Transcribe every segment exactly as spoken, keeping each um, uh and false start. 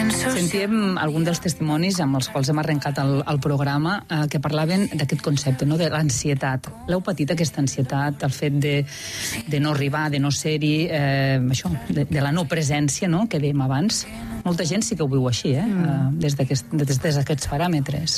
Sentíem algun dels testimonis amb els quals hem arrencat el, el programa eh, que parlaven d'aquest concepte, no? De l'ansietat. L'heu patit, aquesta ansietat, el fet de, de no arribar, de no ser-hi, eh, això, de, de la no presència, no?, que dèiem abans. Molta gent sí que ho viu així, eh? Mm. eh des d'aquest, des, des d'aquests paràmetres.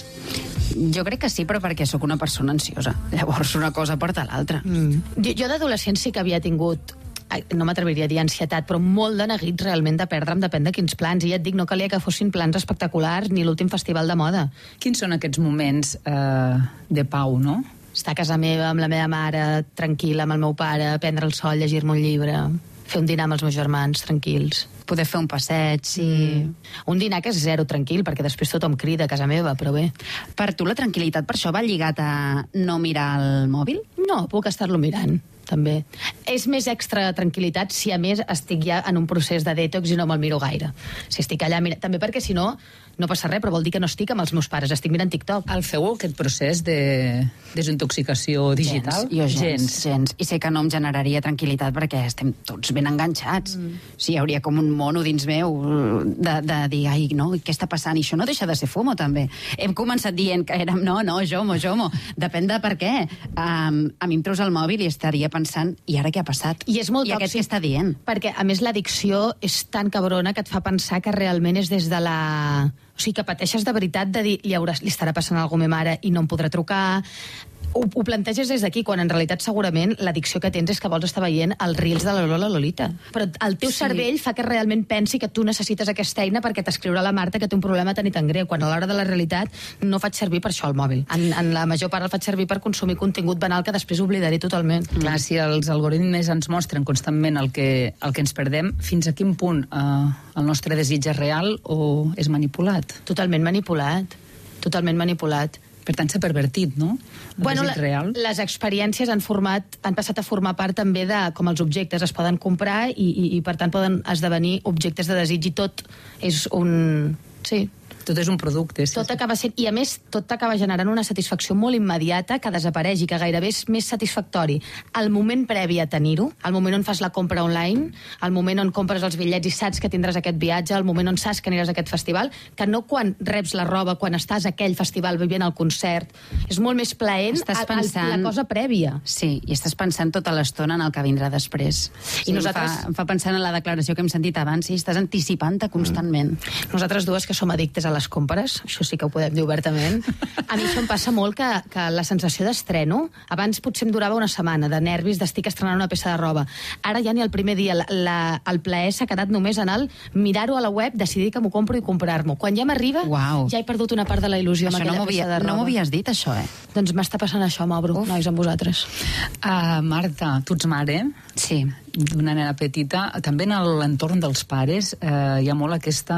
Jo crec que sí, però perquè sóc una persona ansiosa. Llavors una cosa porta l'altra. Mm. Jo, jo d'adolescent sí que havia tingut, no m'atreviria a dir ansietat, però molt de neguit realment de perdre'm, depèn de quins plans. I ja et dic, no calia que fossin plans espectaculars ni l'últim festival de moda. Quins són aquests moments eh, de pau, no? Estar a casa meva amb la meva mare, tranquil·la amb el meu pare, prendre el sol, llegir-me un llibre, fer un dinar amb els meus germans, tranquils. Poder fer un passeig, sí. Mm. Un dinar que és zero tranquil, perquè després tothom crida a casa meva, però bé. Per tu la tranquil·litat per això va lligat a no mirar el mòbil? No, puc estar-lo mirant, també. És més extra tranquil·litat si a més estic ja en un procés de detox i no me'l miro gaire. Si estic allà mirant... També perquè si no, no passa res, però vol dir que no estic amb els meus pares, estic mirant TikTok. El feu aquest procés de desintoxicació digital? Gens, jo gens, gens, gens. I sé que no em generaria tranquil·litat perquè estem tots ben enganxats. Mm. O sigui, hi hauria com un mono dins meu de, de dir, ai, no, què està passant? I això no deixa de ser fumo, també. Hem començat dient que érem, no, no, jomo, jomo. Depèn de per què. Um, a mi em treus el mòbil i estaria pensant, i ara què ha passat? I és molt I aquest què està dient? Perquè, a més, l'addicció és tan cabrona que et fa pensar que realment és des de la... O sigui, que pateixes de veritat de dir, li, haurà, li estarà passant alguna cosa a ma mare i no em podrà trucar... Ho, ho planteges des d'aquí, quan en realitat segurament l'addicció que tens és que vols estar veient els reels de la Lola Lolita. Però el teu sí. cervell fa que realment pensi que tu necessites aquesta eina perquè t'escriurà la Marta que té un problema tan i tan greu, quan a l'hora de la realitat no faig servir per això el mòbil. En, en la major part el faig servir per consumir contingut banal que després oblidaré totalment. Mm. Clar, si els algoritmes ens mostren constantment el que, el que ens perdem, fins a quin punt eh, el nostre desig és real o és manipulat? Totalment manipulat. Totalment manipulat. Per tant, s'ha pervertit, no? El bueno, desig real. La, les experiències han, format, han passat a formar part també de com els objectes es poden comprar i, i, i per tant poden esdevenir objectes de desig i tot és un... Sí. Tot és un producte. Sí, tot sí. acaba sent, i a més, tot acaba generant una satisfacció molt immediata que desapareix i que gairebé és més satisfactori. El moment previ a tenir-ho, el moment on fas la compra online, el moment on compres els bitllets i saps que tindràs aquest viatge, el moment on saps que aniràs a aquest festival, que no quan reps la roba, quan estàs a aquell festival vivint el concert. És molt més plaent estàs a, pensant... a, la cosa prèvia. Sí, i estàs pensant tota l'estona en el que vindrà després. I sí, nosaltres... Em fa, em fa pensar en la declaració que hem sentit abans, i estàs anticipant-te constantment. Mm. Nosaltres dues que som addictes a les compres, això sí que ho podem dir obertament. A mi això em passa molt que, que la sensació d'estreno, abans potser em durava una setmana de nervis d'estic estrenant una peça de roba. Ara ja ni el primer dia, la, la, el plaer s'ha quedat només en el mirar-ho a la web, decidir que m'ho compro i comprar-m'ho. Quan ja m'arriba, wow. ja he perdut una part de la il·lusió això amb aquella no peça de roba. No m'havies dit, això, eh? Doncs m'està passant això, m'obro, nois, amb vosaltres. Uh, Marta, tu ets mare? Sí. D'una nena petita. També en l'entorn dels pares uh, hi ha molt aquesta...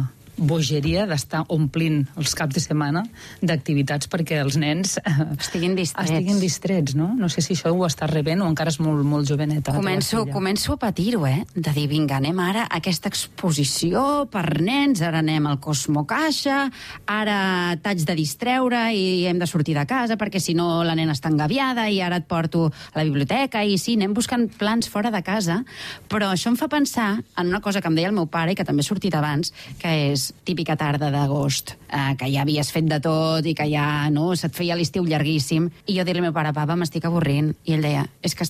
bogeria d'estar omplint els caps de setmana d'activitats perquè els nens estiguin distrets. Estiguin distrets, no? No sé si això ho està rebent o encara és molt, molt joveneta. Començo, començo a patir-ho, eh? De dir, vinga, anem ara a aquesta exposició per nens, ara anem al Cosmo Caixa, ara t'haig de distreure i hem de sortir de casa perquè si no la nena està engaviada i ara et porto a la biblioteca i sí, anem buscant plans fora de casa, però això em fa pensar en una cosa que em deia el meu pare i que també ha sortit abans, que és típica tarda d'agost, eh, que ja havies fet de tot i que ja, no, se't feia l'estiu llarguíssim, i jo dir-li al meu pare, papa, m'estic avorrint, i ell deia, és que